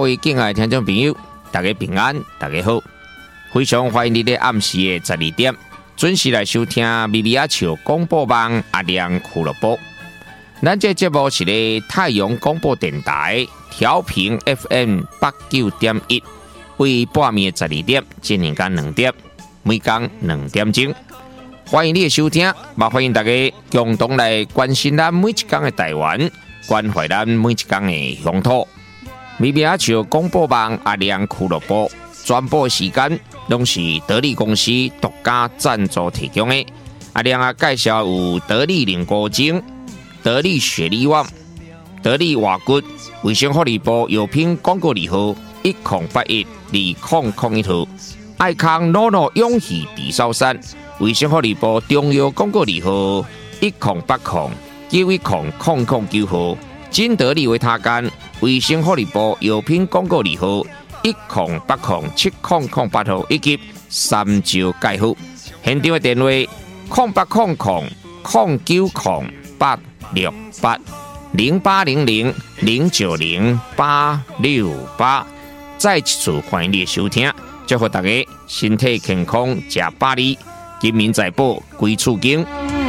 位敬爱的听众朋友，大家平安，大家好，非常欢迎你在暗时的12点准时来收听咪咪阿笑广播网阿亮俱乐部。咱这节目是咧太阳广播电台调频 FM 89.1，为半暝12点进行到2点，每天2点钟。欢迎你的收听，也欢迎大家共同来关心咱每一天的台湾，关怀咱每一天的乡土。咪咪阿笑广播网阿亮俱乐部转播时间，拢是得力公司独家赞助提供的。阿亮啊，介绍有得力凝固精、得力雪力旺、得力瓦骨、卫生福利部药品广告字号10812001号，爱康诺诺永续地sau山。卫生福利部中药广告字号1080910009号，金得利维他干卫生福利部药品广告字号10807008号，以及三招介护。现场的电话080009086868再一次欢迎你的收听，祝福大家身体健康，吃百里，金民财宝归厝经。